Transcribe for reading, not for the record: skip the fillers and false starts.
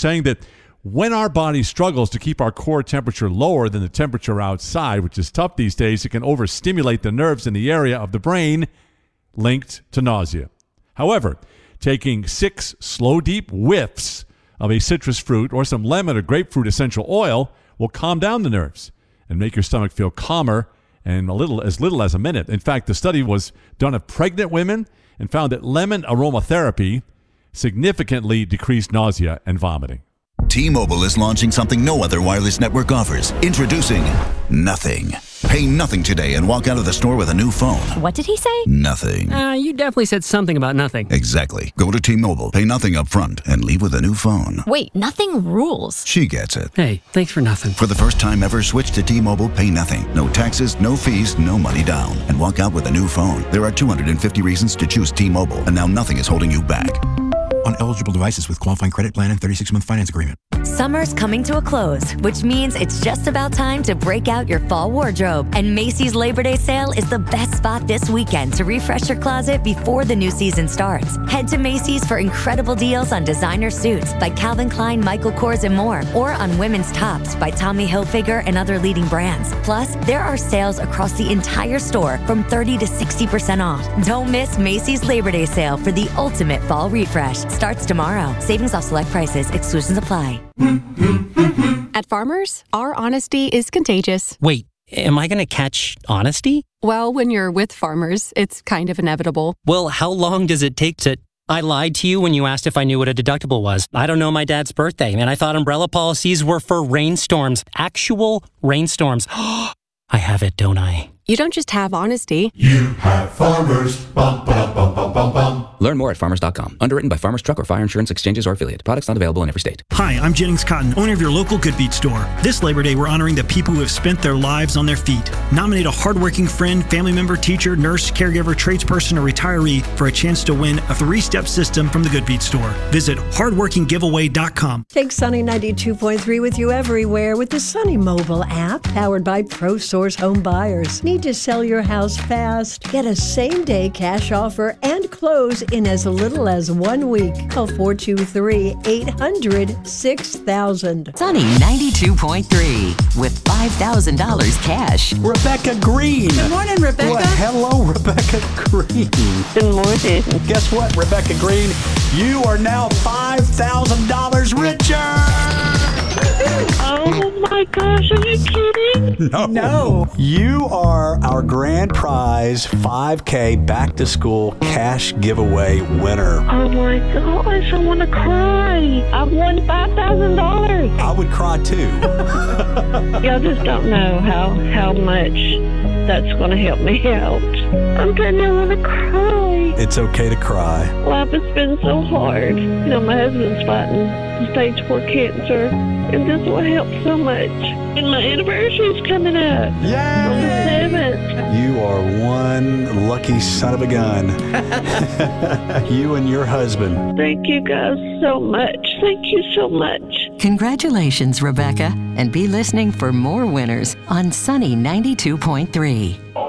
saying that when our body struggles to keep our core temperature lower than the temperature outside, which is tough these days, it can overstimulate the nerves in the area of the brain linked to nausea. However, taking 6 slow, deep whiffs of a citrus fruit or some lemon or grapefruit essential oil will calm down the nerves and make your stomach feel calmer in as little as a minute. In fact, the study was done of pregnant women and found that lemon aromatherapy significantly decreased nausea and vomiting. T-Mobile is launching something no other wireless network offers. Introducing Nothing. Pay nothing today and walk out of the store with a new phone. What did he say? Nothing. You definitely said something about nothing. Exactly. Go to T-Mobile, pay nothing up front, and leave with a new phone. Wait, nothing rules. She gets it. Hey, thanks for nothing. For the first time ever, switch to T-Mobile, pay nothing. No taxes, no fees, no money down. And walk out with a new phone. There are 250 reasons to choose T-Mobile, and now nothing is holding you back. On eligible devices with qualifying credit plan and 36-month finance agreement. Summer's coming to a close, which means it's just about time to break out your fall wardrobe. And Macy's Labor Day sale is the best spot this weekend to refresh your closet before the new season starts. Head to Macy's for incredible deals on designer suits by Calvin Klein, Michael Kors, and more, or on women's tops by Tommy Hilfiger and other leading brands. Plus, there are sales across the entire store from 30 to 60% off. Don't miss Macy's Labor Day sale for the ultimate fall refresh. Starts tomorrow. Savings off select prices. Exclusions apply. At Farmers, our honesty is contagious. Wait, am I going to catch honesty? Well, when you're with Farmers, it's kind of inevitable. Well, how long does it take to... I lied to you when you asked if I knew what a deductible was. I don't know my dad's birthday, and I thought umbrella policies were for rainstorms. Actual rainstorms. I have it, don't I? You don't just have honesty. You have Farmers. Bum, ba, bum, bum, bum, bum. Learn more at farmers.com. Underwritten by Farmers Truck or Fire Insurance Exchanges or affiliate. Products not available in every state. Hi, I'm Jennings Cotton, owner of your local Good Beat store. This Labor Day, we're honoring the people who have spent their lives on their feet. Nominate a hardworking friend, family member, teacher, nurse, caregiver, tradesperson, or retiree for a chance to win a 3-step system from the Good Beat store. Visit hardworkinggiveaway.com. Take Sunny 92.3 with you everywhere with the Sunny mobile app powered by ProSource Home Buyers. Need to sell your house fast? Get a same-day cash offer and close in as little as 1 week. Call 423-800-6000. Sunny 92.3 with $5,000 cash. Rebecca Green. Good morning, Rebecca. Well, hello, Rebecca Green. Good morning. Guess what, Rebecca Green? You are now $5,000 richer. Oh my gosh, are you kidding? No. You are our grand prize 5K back to school cash giveaway winner. Oh my gosh, I want to cry. I won $5,000. I would cry too. Y'all just don't know how much that's going to help me out. I'm telling you, I want to cry. It's okay to cry. Life has been so hard. You know, my husband's fighting stage 4 cancer, and this will help so much. And my anniversary's coming up. Yay! On the 7th. You are one lucky son of a gun. You and your husband. Thank you guys so much. Thank you so much. Congratulations, Rebecca, and be listening for more winners on Sunny 92.3.